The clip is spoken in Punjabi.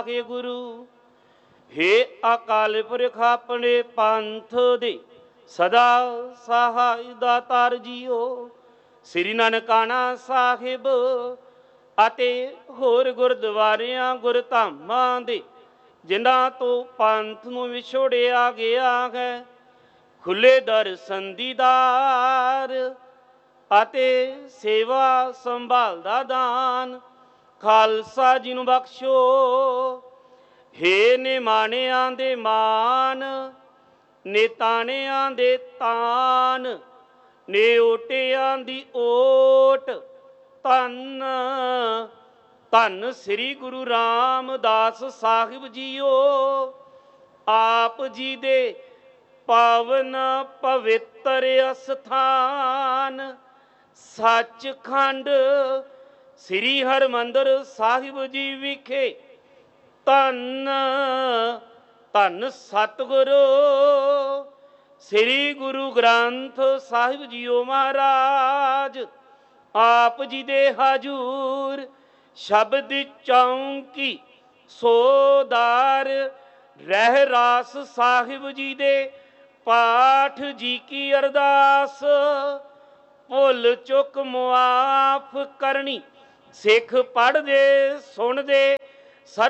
ਕੇ ਗੁਰੂ। ਹੇ ਅਕਾਲ ਪੁਰਖ ਆਪਣੇ ਪੰਥ ਦੇ ਸਦਾ ਸਹਾਇ ਦਾਤਾਰ ਜੀਓ। ਸ੍ਰੀ ਨਨਕਾਣਾ ਸਾਹਿਬ ਅਤੇ ਹੋਰ ਗੁਰਦੁਆਰਿਆਂ ਗੁਰਧਾਮਾਂ ਦੇ ਜਿਨ੍ਹਾਂ ਤੋਂ ਪੰਥ ਨੂੰ ਵਿਛੋੜਿਆ ਗਿਆ ਹੈ, ਖੁੱਲੇ ਦਰਸ਼ਨ ਦੀਦਾਰ ਅਤੇ ਸੇਵਾ ਸੰਭਾਲ ਦਾ ਦਾਨ ਖਾਲਸਾ ਜੀ ਨੂੰ ਬਖਸ਼ੋ। ਹੇ ਨਿਮਾਣਿਆਂ ਦੇ ਮਾਨ, ਨਿਤਾਣਿਆਂ ਦੇ ਤਾਨ, ਨਿਓਟਿਆਂ ਦੀ ਓਟ, ਧੰਨ ਧੰਨ ਸ੍ਰੀ ਗੁਰੂ ਰਾਮਦਾਸ ਸਾਹਿਬ ਜੀਓ। ਆਪ ਜੀ ਦੇ ਪਾਵਨ ਪਵਿੱਤਰ ਅਸਥਾਨ ਸੱਚਖੰਡ ਸ੍ਰੀ ਹਰਿਮੰਦਰ ਸਾਹਿਬ ਜੀ ਵਿਖੇ ਧੰਨ ਧੰਨ ਸਤਿਗੁਰੂ ਸ੍ਰੀ ਗੁਰੂ ਗ੍ਰੰਥ ਸਾਹਿਬ ਜੀਓ ਮਹਾਰਾਜ ਆਪ ਜੀ ਦੇ ਹਜੂਰ ਸ਼ਬਦ ਚੌਂਕੀ ਸੋਦਾਰ ਰਹਿਰਾਸ ਸਾਹਿਬ ਜੀ ਦੇ ਪਾਠ ਜੀ ਕੀ ਅਰਦਾਸ ਭੁੱਲ ਚੁੱਕ ਮੁਆਫ ਕਰਨੀ। ਸਿੱਖ ਪੜ੍ਹਦੇ ਸੁਣਦੇ